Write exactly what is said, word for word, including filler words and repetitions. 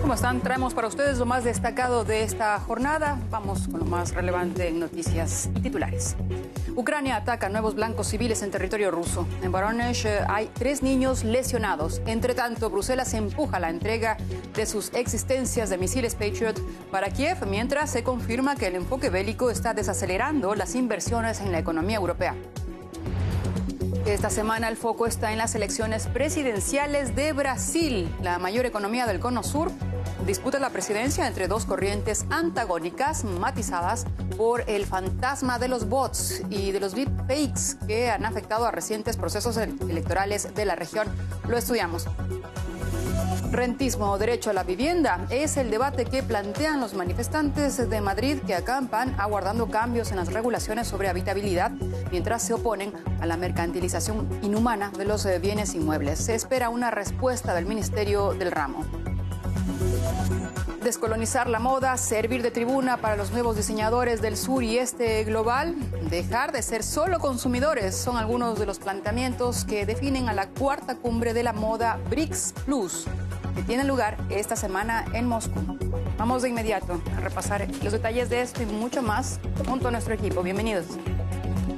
¿Cómo están? Traemos para ustedes lo más destacado de esta jornada. Vamos con lo más relevante en noticias y titulares. Ucrania ataca nuevos blancos civiles en territorio ruso. En Voronezh eh, hay tres niños lesionados. Entre tanto, Bruselas empuja la entrega de sus existencias de misiles Patriot para Kiev, mientras se confirma que el enfoque bélico está desacelerando las inversiones en la economía europea. Esta semana el foco está en las elecciones presidenciales de Brasil. La mayor economía del Cono Sur disputa la presidencia entre dos corrientes antagónicas matizadas por el fantasma de los bots y de los deepfakes que han afectado a recientes procesos electorales de la región. Lo estudiamos. Rentismo o derecho a la vivienda es el debate que plantean los manifestantes de Madrid que acampan aguardando cambios en las regulaciones sobre habitabilidad mientras se oponen a la mercantilización inhumana de los bienes inmuebles. Se espera una respuesta del Ministerio del Ramo. Descolonizar la moda, servir de tribuna para los nuevos diseñadores del sur y este global, dejar de ser solo consumidores, son algunos de los planteamientos que definen a la cuarta cumbre de la moda BRICS Plus, que tiene lugar esta semana en Moscú. Vamos de inmediato a repasar los detalles de esto y mucho más junto a nuestro equipo. Bienvenidos.